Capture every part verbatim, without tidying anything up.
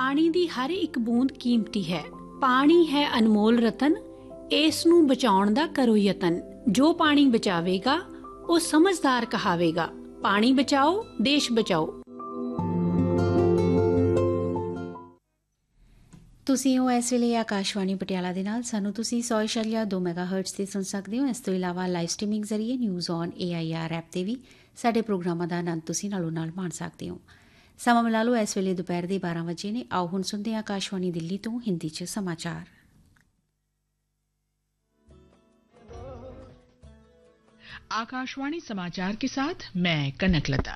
ਪਾਣੀ ਦੀ ਹਰ ਇੱਕ ਬੂੰਦ ਕੀਮਤੀ ਹੈ। ਪਾਣੀ ਹੈ ਅਨਮੋਲ ਰਤਨ, ਇਸ ਨੂੰ ਬਚਾਉਣ ਦਾ ਕਰੋ ਯਤਨ। ਜੋ ਪਾਣੀ ਬਚਾਵੇਗਾ ਉਹ ਸਮਝਦਾਰ ਕਹਾਵੇਗਾ। ਪਾਣੀ ਬਚਾਓ, ਦੇਸ਼ ਬਚਾਓ। ਤੁਸੀਂ ਹੋ ਇਸ ਵੇਲੇ ਆਕਾਸ਼ਵਾਣੀ ਪਟਿਆਲਾ ਦੇ ਨਾਲ। ਸਾਨੂੰ ਤੁਸੀਂ ਸੌ ਇਸ਼ਾਰੀਆ ਦੋ ਮੈਗਾਹਰਟਜ਼ ਤੇ ਸੁਣ ਸਕਦੇ ਹੋ। ਇਸ ਤੋਂ ਇਲਾਵਾ ਲਾਈਵ ਸਟ੍ਰੀਮਿੰਗ ਜ਼ਰੀਏ news on A I R app ਤੇ ਵੀ ਸਾਡੇ ਪ੍ਰੋਗਰਾਮਾਂ ਦਾ ਆਨੰਦ ਤੁਸੀਂ ਨਾਲੋਂ ਨਾਲ ਮਾਣ ਸਕਦੇ ਹੋ। ਸਮਾਂ ਮਿਲਾ ਲਓ, ਇਸ ਵੇਲੇ ਦੁਪਹਿਰ ਦੇ ਬਾਰਾਂ ਵਜੇ ਨੇ। ਆਓ ਹੁਣ ਸੁਣਦੇ ਹਾਂ ਆਕਾਸ਼ਵਾणी दिल्ली ਤੋਂ ਹਿੰਦੀ 'ਚ समाचार। आकाशवाणी समाचार के साथ मैं कनकलता।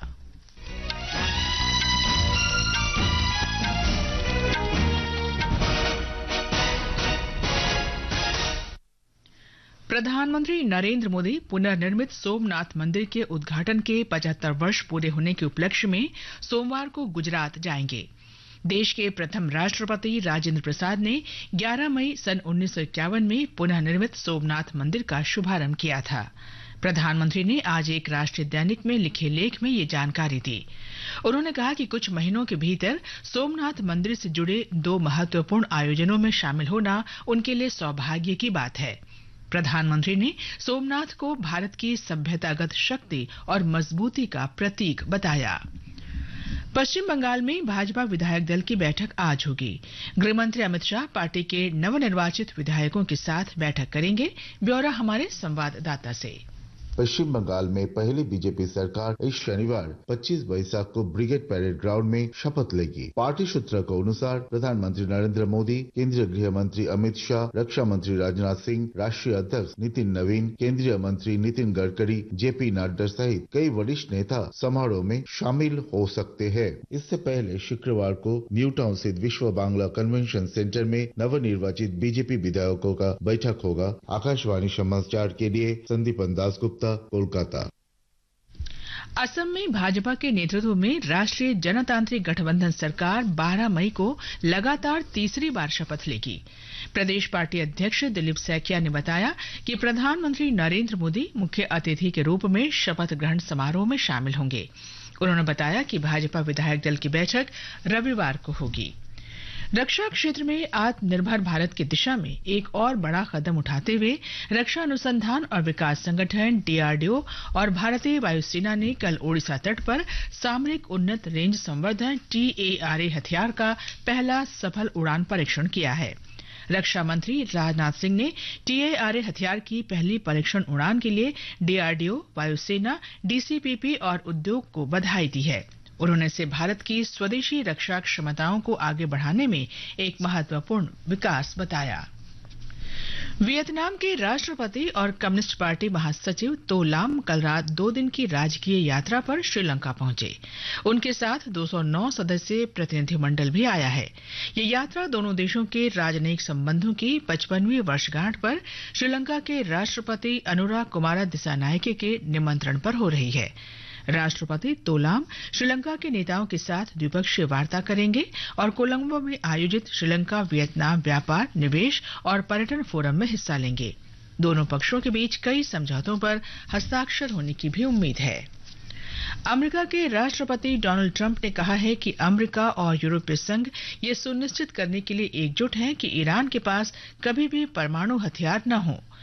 प्रधानमंत्री नरेंद्र मोदी पुनर्निर्मित सोमनाथ मंदिर के उद्घाटन के पचहत्तर वर्ष पूरे होने के उपलक्ष्य में सोमवार को गुजरात जाएंगे। देश के प्रथम राष्ट्रपति राजेंद्र प्रसाद ने ग्यारह मई सन उन्नीस सौ इक्यावन में पुनर्निर्मित सोमनाथ मंदिर का शुभारंभ किया था। प्रधानमंत्री ने आज एक राष्ट्रीय दैनिक में लिखे लेख में ये जानकारी दी। उन्होंने कहा कि कुछ महीनों के भीतर सोमनाथ मंदिर से जुड़े दो महत्वपूर्ण आयोजनों में शामिल होना उनके लिए सौभाग्य की बात है। प्रधानमंत्री ने सोमनाथ को भारत की सभ्यतागत शक्ति और मजबूती का प्रतीक बताया। पश्चिम बंगाल में भाजपा विधायक दल की बैठक आज होगी। गृहमंत्री अमित शाह पार्टी के नवनिर्वाचित विधायकों के साथ बैठक करेंगे। ब्यौरा हमारे संवाददाता से। पश्चिम बंगाल में पहली बीजेपी सरकार इस शनिवार पच्चीस बैसाख को ब्रिगेड परेड ग्राउंड में शपथ लेगी। पार्टी सूत्रों के अनुसार प्रधानमंत्री नरेंद्र मोदी, केंद्रीय गृह मंत्री अमित शाह, रक्षा मंत्री राजनाथ सिंह, राष्ट्रीय अध्यक्ष नितिन नवीन, केंद्रीय मंत्री नितिन गडकरी, जेपी नड्डा सहित कई वरिष्ठ नेता समारोह में शामिल हो सकते हैं। इससे पहले शुक्रवार को न्यू टाउन स्थित विश्व बांग्ला कन्वेंशन सेंटर में नवनिर्वाचित बीजेपी विधायकों का बैठक होगा। आकाशवाणी समाचार के लिए संदीप दासगुप्ता, कोलकाता। असम में भाजपा के नेतृत्व में राष्ट्रीय जनतांत्रिक गठबंधन सरकार बारह मई को लगातार तीसरी बार शपथ लेगी। प्रदेश पार्टी अध्यक्ष दिलीप सैकिया ने बताया कि प्रधानमंत्री नरेंद्र मोदी मुख्य अतिथि के रूप में शपथ ग्रहण समारोह में शामिल होंगे। उन्होंने बताया कि भाजपा विधायक दल की बैठक रविवार को होगी। रक्षा क्षेत्र में आत्मनिर्भर भारत की दिशा में एक और बड़ा कदम उठाते हुए रक्षा अनुसंधान और विकास संगठन डीआरडीओ और भारतीय वायुसेना ने कल ओडिशा तट पर सामरिक उन्नत रेंज संवर्धन टीएआरए हथियार का पहला सफल उड़ान परीक्षण किया है। रक्षा मंत्री राजनाथ सिंह ने टीएआरए हथियार की पहली परीक्षण उड़ान के लिए डीआरडीओ, वायुसेना, डीसीपीपी और उद्योग को बधाई दी है। उन्होंने इसे भारत की स्वदेशी रक्षा क्षमताओं को आगे बढ़ाने में एक महत्वपूर्ण विकास बताया। वियतनाम के राष्ट्रपति और कम्युनिस्ट पार्टी महासचिव तो लाम कल रात दो दिन की राजकीय यात्रा पर श्रीलंका पहुंचे। उनके साथ दो सौ नौ सदस्यीय प्रतिनिधिमंडल भी आया है। ये यात्रा दोनों देशों के राजनयिक संबंधों की पचपनवीं वर्षगांठ पर श्रीलंका के राष्ट्रपति अनुराग कुमारा दिसानायके के निमंत्रण पर हो रही है। राष्ट्रपति तोलाम श्रीलंका के नेताओं के साथ द्विपक्षीय वार्ता करेंगे और कोलंबो में आयोजित श्रीलंका वियतनाम व्यापार, निवेश और पर्यटन फोरम में हिस्सा लेंगे। दोनों पक्षों के बीच कई समझौतों पर हस्ताक्षर होने की भी उम्मीद है। अमेरिका के राष्ट्रपति डोनाल्ड ट्रंप ने कहा है कि अमेरिका और यूरोपीय संघ ये सुनिश्चित करने के लिए एकजुट हैं कि ईरान के पास कभी भी परमाणु हथियार न हो।